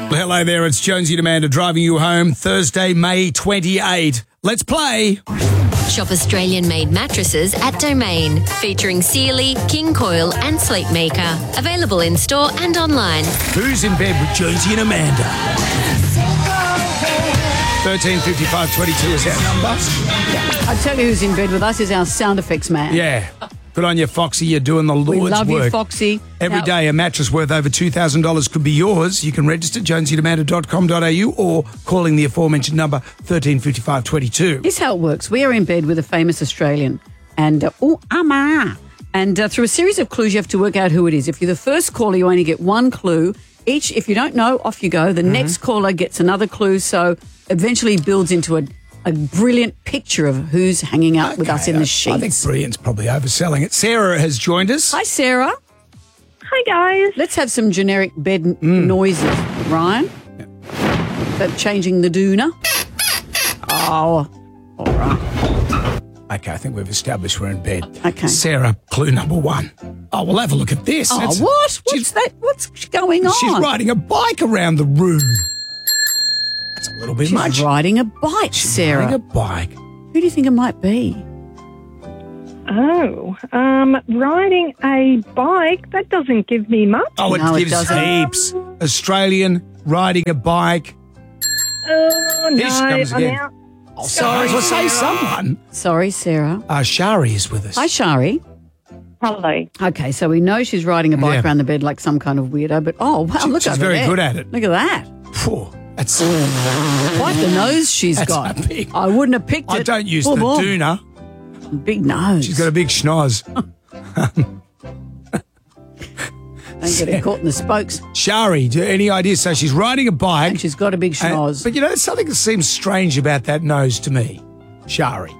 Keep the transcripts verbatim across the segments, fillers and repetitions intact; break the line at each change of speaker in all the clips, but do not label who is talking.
Hello there, it's Jonesy and Amanda driving you home Thursday, May twenty-eighth. Let's play.
Shop Australian-made mattresses at Domain, featuring Sealy, King Coil and Sleepmaker. Available in store and online.
Who's in bed with Jonesy and Amanda? thirteen fifty-five twenty-two is our number.
I tell you who's in bed with us is our sound effects man.
Yeah. Good on you, Foxy. You're doing the Lord's work.
We love you, Foxy.
Every
Now,
day, a mattress worth over two thousand dollars could be yours. You can register jonesy and amanda dot com dot a u or calling the aforementioned number thirteen fifty-five twenty-two.
Here's how it works. We are in bed with a famous Australian. And, uh, oh, ama. And uh, through a series of clues, you have to work out who it is. If you're the first caller, you only get one clue. Each, if you don't know, off you go. The mm-hmm. next caller gets another clue. So eventually builds into a A brilliant picture of who's hanging out
Okay,
with us in the
I,
sheets.
I think brilliant's probably overselling it. Sarah has joined us.
Hi, Sarah.
Hi, guys.
Let's have some generic bed n-
Mm.
noises. Ryan? That changing the doona? Oh, all right.
Okay, I think we've established we're in bed.
Okay.
Sarah, clue number one. Oh, we'll have a look at this.
Oh,
That's-
what? What's
she's-
that? What's going on?
She's riding a bike around the room. That's a little bit
She's
much.
riding a bike,
She's
Sarah.
riding a bike.
Who do you think it might be?
Oh, um, riding a bike, that doesn't give me much.
Oh, it
No, it
gives
doesn't.
heaps. Australian riding a bike.
Oh, no,
Here she comes
I'm
again.
out.
Oh, sorry, well, say someone.
Sorry, Sarah.
Uh, Shari is with us.
Hi, Shari.
Hello.
Okay, so we know she's riding a bike
Yeah.
around the bed like some kind of weirdo, but oh, wow,
She-
look
she's
over
very
there.
good at it.
Look at that.
Phew, that's,
Quite the nose she's
That's
got.
a big-
I wouldn't have picked it.
I don't use
Boom,
the
boom.
doona.
Big nose.
She's got a big schnoz.
Don't get it caught in the spokes.
Shari, do you- any ideas? So she's riding a bike.
And she's got a big
and-
schnoz.
but you know, something that seems strange about that nose to me. Shari.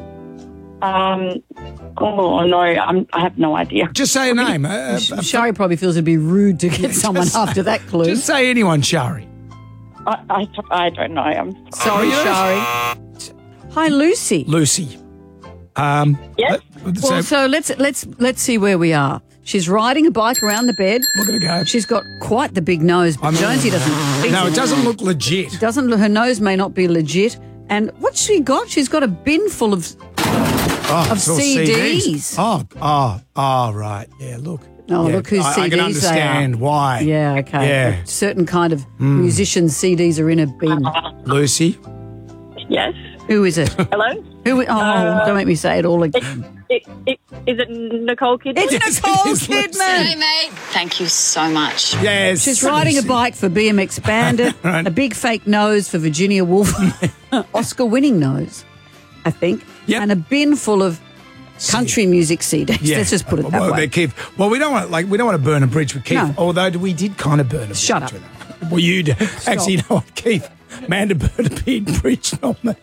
Um, oh, no, I'm, I have no idea.
Just say a name. Uh, uh,
Shari probably feels it'd be rude to get someone
just-
after that clue.
Just say anyone, Shari.
I, I, I don't know. I'm
Sorry,
Oh,
Shari. Hi, Lucy.
Lucy. Um,
Yes?
let- so,
Well, so let's let's let's see where we are. She's riding a bike around the bed.
look at her go.
She's got quite the big nose, but
I'm-
Jonesy doesn't. think
No,
so.
it doesn't look legit.
Doesn't look- her nose may not be legit. And what's she got? She's got a bin full of.
Oh,
Of
it's all
C Ds.
Oh, oh, oh, right. Yeah, look.
Oh,
Yeah,
look whose
I,
C Ds
I can
they
understand
are.
why.
Yeah, okay.
Yeah. Hmm.
A certain kind of musician C Ds are in a bin.
Lucy.
Yes.
Who is it?
Hello?
Who? Oh, don't make me say it all again.
It, it, is it Nicole Kidman?
It's
Yes,
Nicole
it is, Lucy.
Kidman.
mate. Thank you so much.
Yes.
She's riding a
Lucy.
bike for B M X Bandit,
Right.
a big fake nose for Virginia Woolf, Oscar-winning nose, I think,
Yep.
and a bin full of country music C Ds.
Yeah.
Let's just put it that
well,
way.
they're Keith. Well, we don't want like we don't want to burn a bridge with Keith.
No.
Although we did kind of burn a
Shut
bridge.
up.
with him. Well, you did. Actually, you know what, Keith? Amanda burned a big bridge, not me.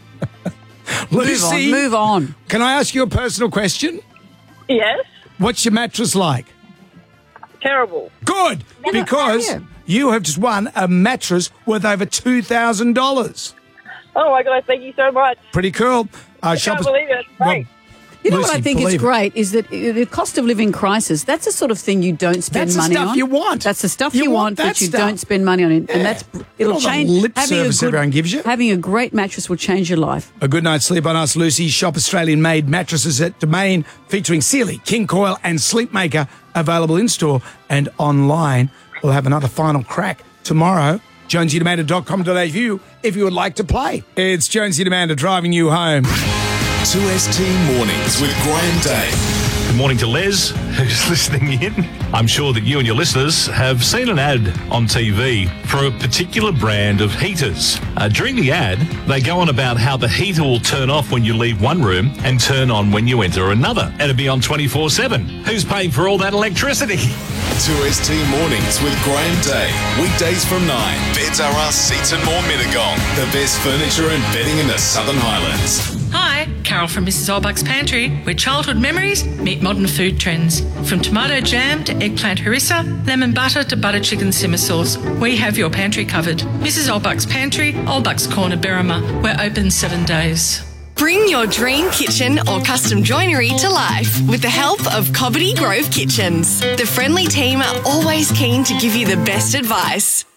Move
Lucy,
on. Move on.
can I ask you a personal question?
Yes.
What's your mattress like?
Terrible.
Good, because
yeah.
you have just won a mattress worth over two thousand dollars.
Oh, my God. Thank you so much.
Pretty cool. Uh,
I can't believe it. Thanks.
You know
Lucy,
what I think is
believe it.
great is that uh, the cost of living crisis, that's the sort of thing you don't spend
That's the
money
stuff
on.
you want.
That's the stuff
You
you,
want
want,
that
but you
stuff.
don't spend money on it.
Yeah.
And that's it'll
All the
change.
lip
having a
service
good,
everyone gives you.
Having a great mattress will change your life.
A good night's sleep on us, Lucy. Shop Australian-made mattresses at Domain, featuring Sealy, King Coil and Sleepmaker, available in-store and online. We'll have another final crack tomorrow. jonesy and amanda dot com dot a u if you would like to play. It's Jonesy and Amanda driving you home.
two S T Mornings with Graham Day.
Good morning to Les, who's listening in. I'm sure that you and your listeners have seen an ad on T V for a particular brand of heaters. Uh, during the ad, they go on about how the heater will turn off when you leave one room and turn on when you enter another. It'll be on twenty-four seven. Who's paying for all that electricity?
two S T Mornings with Graham Day. Weekdays from nine. Beds Are Us, Seats and More Mittagong. The best furniture and bedding in the Southern Highlands.
Hi, Carol from Missus Olbuck's Pantry, where childhood memories meet modern food trends. From tomato jam to eggplant harissa, lemon butter to butter chicken simmer sauce, we have your pantry covered. Missus Olbuck's Pantry, Olbuck's Corner, Berrima. We're open seven days.
Bring your dream kitchen or custom joinery to life with the help of Cobbitty Grove Kitchens. The friendly team are always keen to give you the best advice.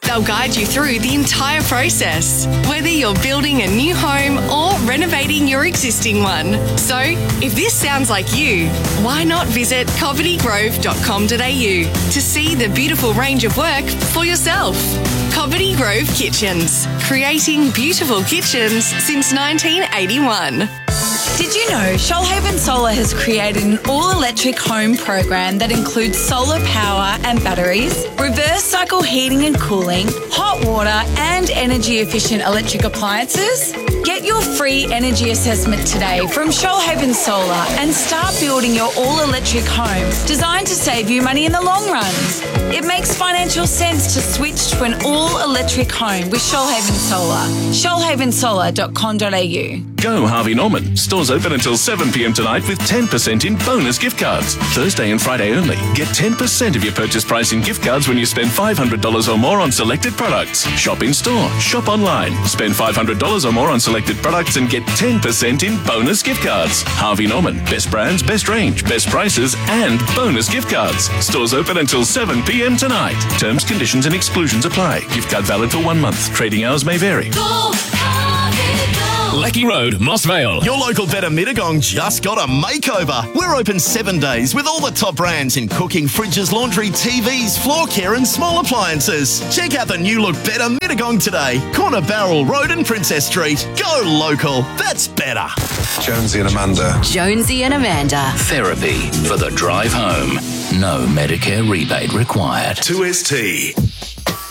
They'll guide you through the entire process, whether you're building a new home or renovating your existing one. So, if this sounds like you, why not visit coventry grove dot com dot a u to see the beautiful range of work for yourself. Coventry Grove Kitchens, creating beautiful kitchens since nineteen eighty-one.
Did you know Shoalhaven Solar has created an all-electric home program that includes solar power and batteries, reverse cycle heating and cooling, hot water and energy-efficient electric appliances? Get your free energy assessment today from Shoalhaven Solar and start building your all-electric home designed to save you money in the long run. It makes financial sense to switch to an all-electric home with Shoalhaven Solar. shoalhaven solar dot com dot a u.
Go Harvey Norman. Stores open until seven p m tonight with ten percent in bonus gift cards. Thursday and Friday only. Get ten percent of your purchase price in gift cards when you spend five hundred dollars or more on selected products. Shop in store. Shop online. Spend five hundred dollars or more on selected products and get ten percent in bonus gift cards. Harvey Norman. Best brands, best range, best prices and bonus gift cards. Stores open until seven p m tonight. Terms, conditions and exclusions apply. Gift card valid for one month. Trading hours may vary.
Go, Harvey, go. Lecky Road, Moss Vale.
Your local Better Mittagong just got a makeover. We're open seven days with all the top brands in cooking, fridges, laundry, T Vs, floor care and small appliances. Check out the new look Better Mittagong today. Corner Barrel Road and Princess Street. Go local. That's better.
Jonesy and Amanda.
Jonesy and Amanda.
Therapy for the drive home. No Medicare rebate required.
two S T.